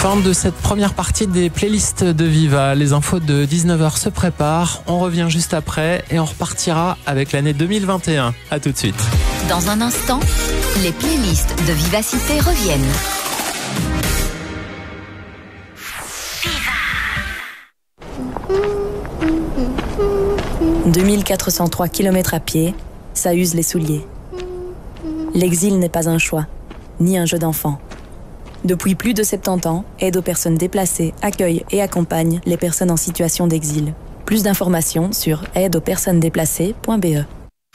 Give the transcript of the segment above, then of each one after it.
Fin de cette première partie des playlists de Viva. Les infos de 19h se préparent. On revient juste après et on repartira avec l'année 2021. À tout de suite. Dans un instant, les playlists de Vivacité reviennent. 2403 km à pied, ça use les souliers. L'exil n'est pas un choix, ni un jeu d'enfant. Depuis plus de 70 ans, Aide aux personnes déplacées accueille et accompagne les personnes en situation d'exil. Plus d'informations sur aideauspersonnesdéplacées.be.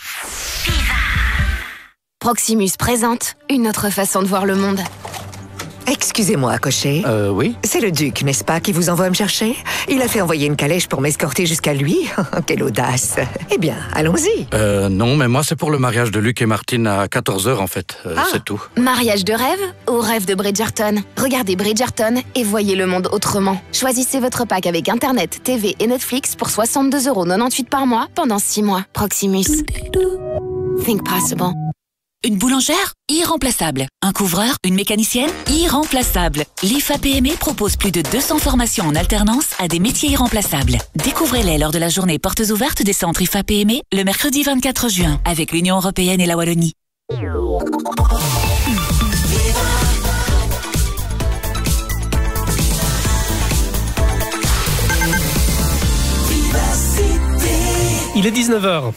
Proximus présente une autre façon de voir le monde. Excusez-moi, cocher. Oui. C'est le duc, n'est-ce pas, qui vous envoie me chercher? Il a fait envoyer une calèche pour m'escorter jusqu'à lui. Quelle audace. Eh bien, allons-y. Non, mais moi, c'est pour le mariage de Luc et Martine à 14h, en fait. C'est tout. Mariage de rêve ou rêve de Bridgerton? Regardez Bridgerton et voyez le monde autrement. Choisissez votre pack avec Internet, TV et Netflix pour 62,98€ par mois pendant 6 mois. Proximus. Think possible. Une boulangère? Irremplaçable. Un couvreur? Une mécanicienne? Irremplaçable. L'IFA PME propose plus de 200 formations en alternance à des métiers irremplaçables. Découvrez-les lors de la journée portes ouvertes des centres IFA PME le mercredi 24 juin avec l'Union européenne et la Wallonie. Il est 19h.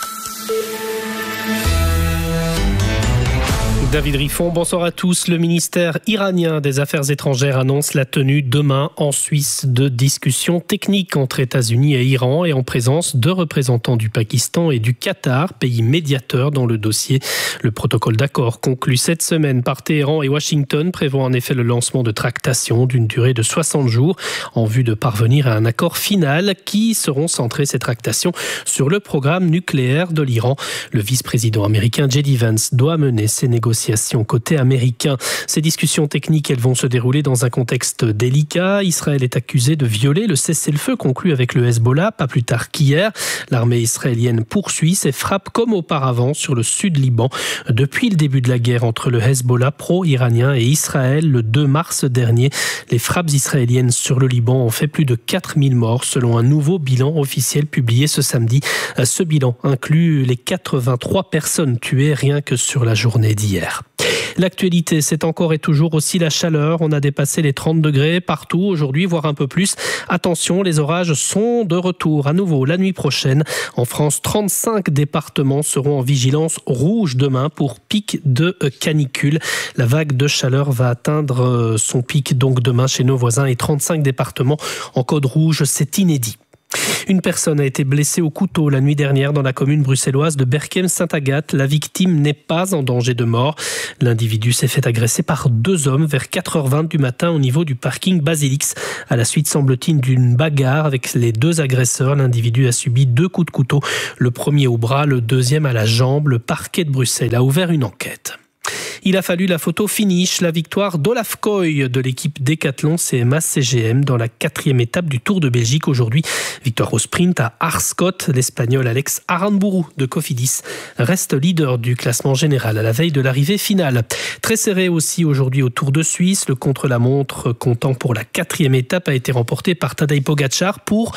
David Riffon, bonsoir à tous. Le ministère iranien des Affaires étrangères annonce la tenue demain en Suisse de discussions techniques entre États-Unis et Iran et en présence de représentants du Pakistan et du Qatar, pays médiateurs dans le dossier. Le protocole d'accord conclu cette semaine par Téhéran et Washington prévoit en effet le lancement de tractations d'une durée de 60 jours en vue de parvenir à un accord final qui seront centrés ces tractations sur le programme nucléaire de l'Iran. Le vice-président américain J.D. Vance doit mener ces négociations côté américain. Ces discussions techniques, elles vont se dérouler dans un contexte délicat. Israël est accusé de violer le cessez-le-feu conclu avec le Hezbollah, pas plus tard qu'hier. L'armée israélienne poursuit ses frappes comme auparavant sur le sud Liban. Depuis le début de la guerre entre le Hezbollah pro-iranien et Israël, le 2 mars dernier, les frappes israéliennes sur le Liban ont fait plus de 4000 morts selon un nouveau bilan officiel publié ce samedi. Ce bilan inclut les 83 personnes tuées rien que sur la journée d'hier. L'actualité, c'est encore et toujours aussi la chaleur. On a dépassé les 30 degrés partout aujourd'hui, voire un peu plus. Attention, les orages sont de retour à nouveau la nuit prochaine. En France, 35 départements seront en vigilance rouge demain pour pic de canicule. La vague de chaleur va atteindre son pic donc demain chez nos voisins et 35 départements en code rouge, c'est inédit. Une personne a été blessée au couteau la nuit dernière dans la commune bruxelloise de Berchem-Saint-Agathe. La victime n'est pas en danger de mort. L'individu s'est fait agresser par 2 hommes vers 4h20 du matin au niveau du parking Basilix. À la suite, semble-t-il, d'une bagarre avec les 2 agresseurs, l'individu a subi 2 coups de couteau. Le premier au bras, le deuxième à la jambe. Le parquet de Bruxelles a ouvert une enquête. Il a fallu la photo finish, la victoire d'Olaf Koy de l'équipe Décathlon CMA-CGM dans la 4e étape du Tour de Belgique aujourd'hui. Victoire au sprint à Arscott. L'Espagnol Alex Aranburu de Cofidis reste leader du classement général à la veille de l'arrivée finale. Très serré aussi aujourd'hui au Tour de Suisse. Le contre-la-montre comptant pour la 4e étape a été remporté par Tadej Pogačar pour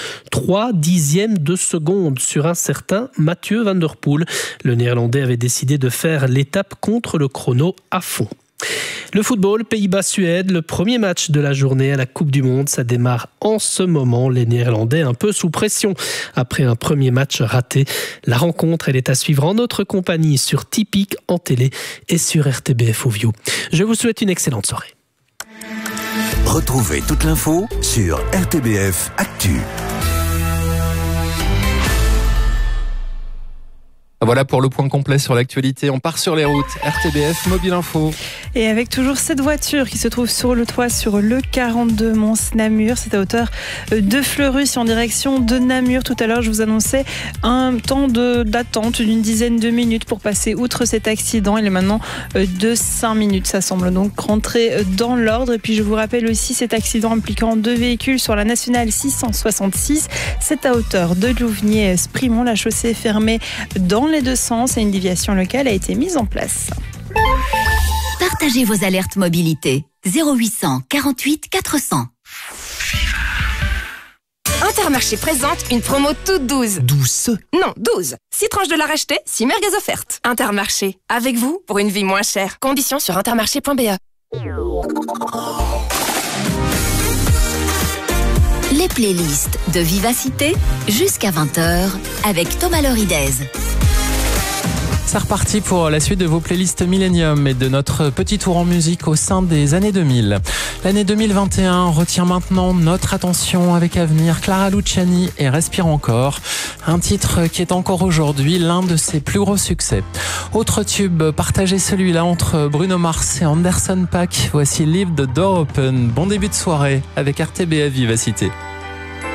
3/10 de seconde sur un certain Mathieu Van Der Poel. Le Néerlandais avait décidé de faire l'étape contre le chrono à fond. Le football, Pays-Bas-Suède, le premier match de la journée à la Coupe du Monde. Ça démarre en ce moment, les Néerlandais un peu sous pression. Après un premier match raté, la rencontre, elle est à suivre en notre compagnie sur Tipeee, en télé et sur RTBF Ovio. Je vous souhaite une excellente soirée. Retrouvez toute l'info sur RTBF Actu. Voilà pour le point complet sur l'actualité. On part sur les routes. RTBF Mobile Info. Et avec toujours cette voiture qui se trouve sur le toit sur le 42 Mons-Namur. C'est à hauteur de Fleurus en direction de Namur. Tout à l'heure, je vous annonçais un temps d'attente d'une dizaine de minutes pour passer outre cet accident. Il est maintenant de 5 minutes. Ça semble donc rentrer dans l'ordre. Et puis, je vous rappelle aussi cet accident impliquant 2 véhicules sur la nationale 666. C'est à hauteur de Louvnier-Sprimont. La chaussée est fermée dans les 2 sens et une déviation locale a été mise en place. Partagez vos alertes mobilité. 0800 48 400. Intermarché présente une promo toute douce. Douce? Non, 12. 6 tranches de la racheter, 6 merguez offertes. Intermarché, avec vous pour une vie moins chère. Conditions sur intermarché.be. Les playlists de Vivacité jusqu'à 20h avec Thomas Loridez. C'est reparti pour la suite de vos playlists Millennium et de notre petit tour en musique au sein des années 2000. L'année 2021 retient maintenant notre attention avec à venir Clara Luciani et Respire encore, un titre qui est encore aujourd'hui l'un de ses plus gros succès. Autre tube, partagez celui-là entre Bruno Mars et Anderson .Paak. Voici Leave the Door Open. Bon début de soirée avec RTBF Vivacité.